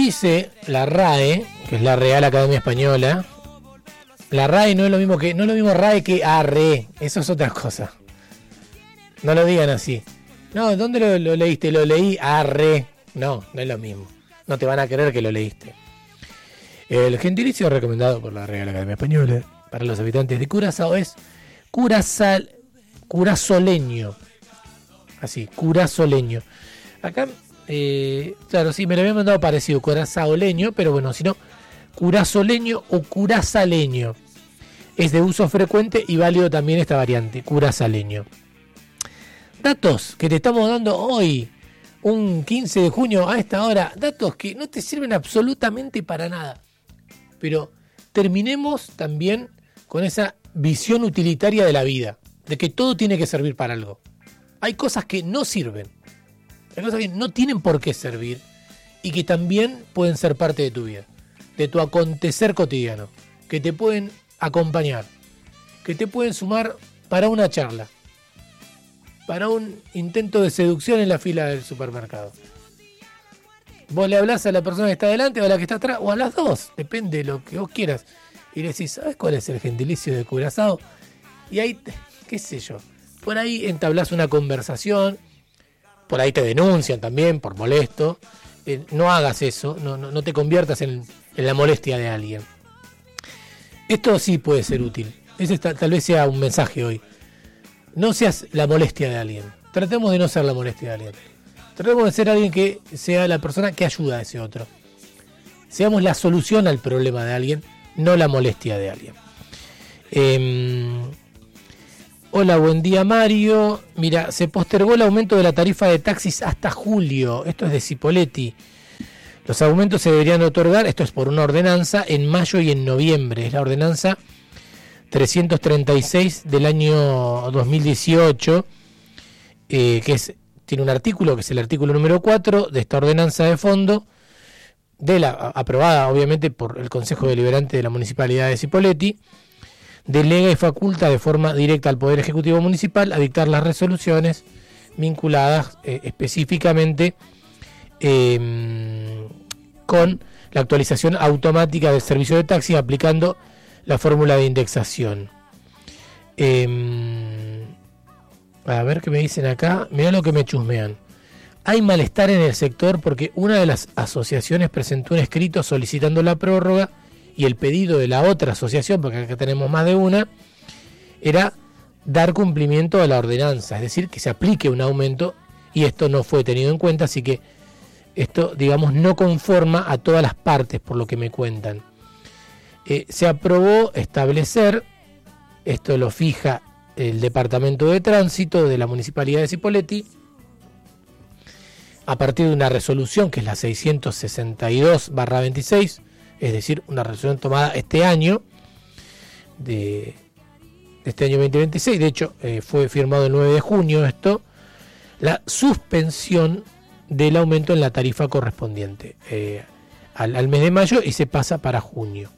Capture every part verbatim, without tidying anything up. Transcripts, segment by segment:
Dice la RAE, que es la Real Academia Española, la RAE no es lo mismo que no es lo mismo RAE que ARRE, eso es otra cosa. No lo digan así. No, ¿dónde lo, lo leíste? Lo leí ARRE. No, no es lo mismo. No te van a creer que lo leíste. El gentilicio recomendado por la Real Academia Española para los habitantes de Curazao es curazal, curazoleño. Así, curazoleño. Acá, eh, claro, sí, me lo había mandado parecido, curazaoleño, pero bueno, si no, curazoleño o curazaleño. Es de uso frecuente y válido también esta variante, curazaleño. Datos que te estamos dando hoy, un quince de junio a esta hora, datos que no te sirven absolutamente para nada. Pero terminemos también con esa visión utilitaria de la vida, de que todo tiene que servir para algo. Hay cosas que no sirven, hay cosas que no tienen por qué servir y que también pueden ser parte de tu vida, de tu acontecer cotidiano, que te pueden acompañar, que te pueden sumar para una charla, para un intento de seducción en la fila del supermercado. Vos le hablás a la persona que está delante o a la que está atrás, o a las dos, depende de lo que vos quieras. Y le decís, ¿sabes cuál es el gentilicio de Curazao? Y ahí, qué sé yo, por ahí entablás una conversación, por ahí te denuncian también por molesto. Eh, no hagas eso, no, no, no te conviertas en, en la molestia de alguien. Esto sí puede ser útil. Ese está, tal vez sea un mensaje hoy. No seas la molestia de alguien. Tratemos de no ser la molestia de alguien. Tratemos de ser alguien que sea la persona que ayuda a ese otro. Seamos la solución al problema de alguien, no la molestia de alguien. Eh, hola, buen día Mario. Mira, se postergó el aumento de la tarifa de taxis hasta julio. Esto es de Cipolletti. Los aumentos se deberían otorgar, esto es por una ordenanza, en mayo y en noviembre. Es la ordenanza trescientos treinta y seis del año dos mil dieciocho, eh, que es, tiene un artículo, que es el artículo número cuatro de esta ordenanza de fondo, de la, aprobada obviamente por el Consejo Deliberante de la Municipalidad de Cipolletti, delega y faculta de forma directa al Poder Ejecutivo Municipal a dictar las resoluciones vinculadas eh, específicamente eh, con la actualización automática del servicio de taxi, aplicando la fórmula de indexación. Eh, a ver qué me dicen acá. Mirá lo que me chusmean. Hay malestar en el sector porque una de las asociaciones presentó un escrito solicitando la prórroga y el pedido de la otra asociación, porque acá tenemos más de una, era dar cumplimiento a la ordenanza, es decir, que se aplique un aumento, y esto no fue tenido en cuenta, así que esto, digamos, no conforma a todas las partes, por lo que me cuentan. Eh, se aprobó establecer, esto lo fija el Departamento de Tránsito de la Municipalidad de Cipolletti, a partir de una resolución que es la seiscientos sesenta y dos barra veintiséis, es decir, una resolución tomada este año, de, de este año veinte veintiséis, de hecho eh, fue firmado el nueve de junio esto, la suspensión del aumento en la tarifa correspondiente eh, al, al mes de mayo, y se pasa para junio.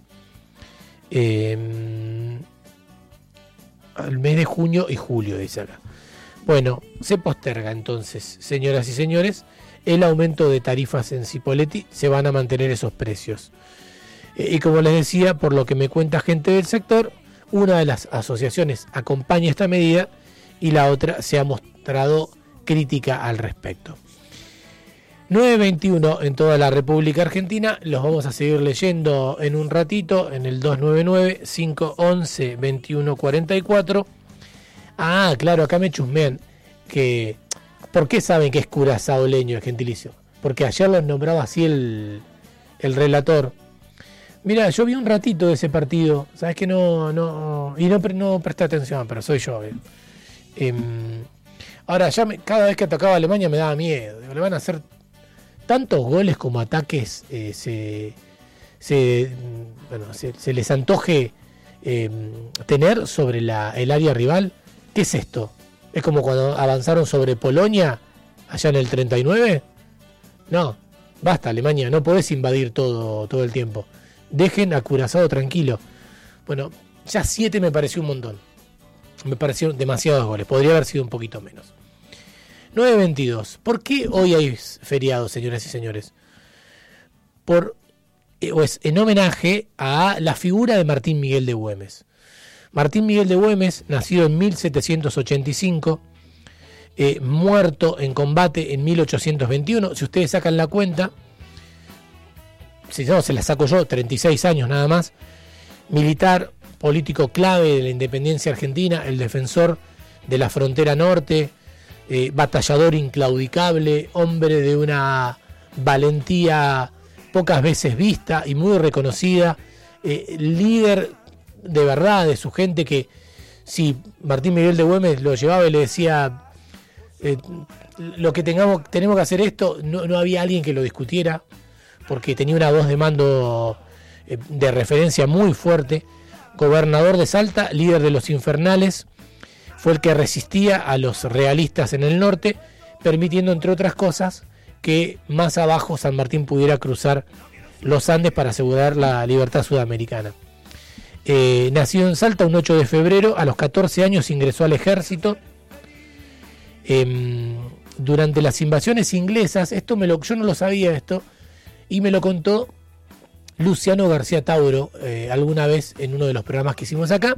Eh, al mes de junio y julio, dice acá. Bueno, se posterga entonces, señoras y señores, el aumento de tarifas en Cipolletti. Se van a mantener esos precios. Eh, y como les decía, por lo que me cuenta gente del sector, una de las asociaciones acompaña esta medida y la otra se ha mostrado crítica al respecto. nueve veintiuno en toda la República Argentina. Los vamos a seguir leyendo en un ratito en el dos nueve nueve, cinco once, veintiuno cuarenta y cuatro. Ah, claro, acá me chusmean que ¿por qué saben que es curazaoleño el gentilicio? Porque ayer los nombraba así el, el relator. Mira, yo vi un ratito de ese partido, sabes que no, no, y no, no presté atención, pero soy yo. Eh. Eh, ahora, ya me, cada vez que atacaba a Alemania me daba miedo. Le van a hacer tantos goles como ataques, eh, se, se, bueno, se, se les antoje eh, tener sobre la, el área rival. ¿Qué es esto? ¿Es como cuando avanzaron sobre Polonia allá en el treinta y nueve? No, basta Alemania, no podés invadir todo, todo el tiempo. Dejen a Curazao tranquilo. Bueno, ya siete me pareció un montón. Me parecieron demasiados goles, podría haber sido un poquito menos. nueve veintidós. ¿Por qué hoy hay feriado, señoras y señores? por, eh, o es en homenaje a la figura de Martín Miguel de Güemes. Martín Miguel de Güemes, nacido en mil setecientos ochenta y cinco, eh, muerto en combate en mil ochocientos veintiuno. Si ustedes sacan la cuenta, si no, se la saco yo, treinta y seis años nada más. Militar, político clave de la independencia argentina, el defensor de la frontera norte, eh, batallador inclaudicable, hombre de una valentía pocas veces vista y muy reconocida, eh, líder de verdad de su gente, que si Martín Miguel de Güemes lo llevaba y le decía eh, lo que tengamos tenemos que hacer esto, no, no había alguien que lo discutiera, porque tenía una voz de mando eh, de referencia muy fuerte. Gobernador de Salta, líder de los Infernales, fue el que resistía a los realistas en el norte, permitiendo, entre otras cosas, que más abajo San Martín pudiera cruzar los Andes para asegurar la libertad sudamericana. Eh, nacido en Salta un ocho de febrero, a los catorce años ingresó al ejército. Eh, durante las invasiones inglesas, esto me lo, yo no lo sabía esto, y me lo contó Luciano García Tauro eh, alguna vez en uno de los programas que hicimos acá.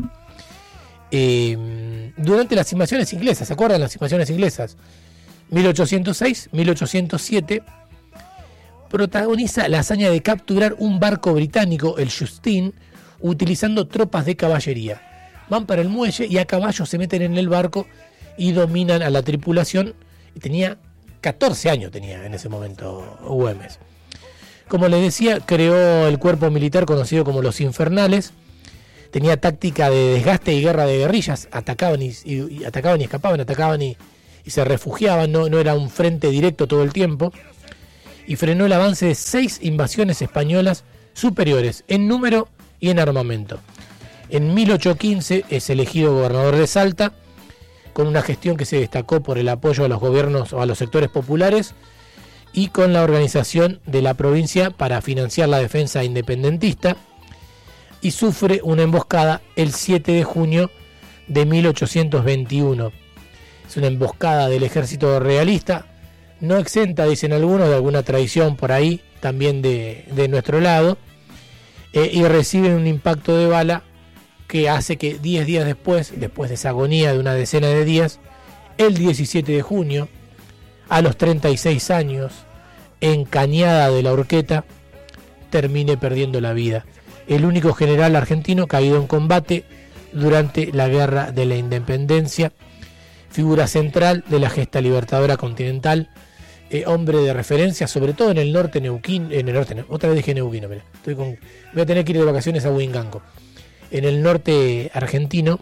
Eh, durante las invasiones inglesas, ¿se acuerdan las invasiones inglesas? mil ochocientos seis, mil ochocientos siete, protagoniza la hazaña de capturar un barco británico, el Justine, utilizando tropas de caballería. Van para el muelle y a caballo se meten en el barco y dominan a la tripulación. Y tenía catorce años tenía en ese momento Güemes. Como les decía, creó el cuerpo militar conocido como los Infernales. Tenía táctica de desgaste y guerra de guerrillas. Atacaban y, y, y atacaban y escapaban, atacaban y, y se refugiaban. No, no era un frente directo todo el tiempo. Y frenó el avance de seis invasiones españolas superiores en número y en armamento. En mil ochocientos quince es elegido gobernador de Salta, con una gestión que se destacó por el apoyo a los gobiernos o a los sectores populares y con la organización de la provincia para financiar la defensa independentista, y sufre una emboscada el siete de junio de mil ochocientos veintiuno. Es una emboscada del ejército realista, no exenta, dicen algunos, de alguna traición por ahí, también de, de nuestro lado, eh, y reciben un impacto de bala que hace que diez días después, después de esa agonía de una decena de días, el diecisiete de junio, a los treinta y seis años, en Cañada de la Horqueta, termine perdiendo la vida. El único general argentino caído en combate durante la Guerra de la Independencia, figura central de la gesta libertadora continental, eh, hombre de referencia, sobre todo en el norte neuquino, en el norte, otra vez dije neuquino, mira, estoy con, voy a tener que ir de vacaciones a Huinganco, en el norte argentino,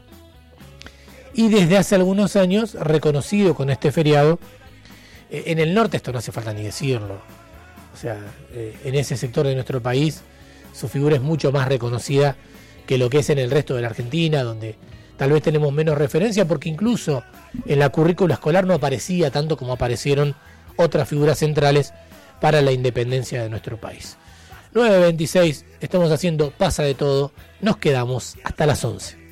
y desde hace algunos años reconocido con este feriado. Eh, en el norte, esto no hace falta ni decirlo, o sea, eh, en ese sector de nuestro país su figura es mucho más reconocida que lo que es en el resto de la Argentina, donde tal vez tenemos menos referencia, porque incluso en la currícula escolar no aparecía tanto como aparecieron otras figuras centrales para la independencia de nuestro país. nueve veintiséis, estamos haciendo Pasa de Todo, nos quedamos hasta las once.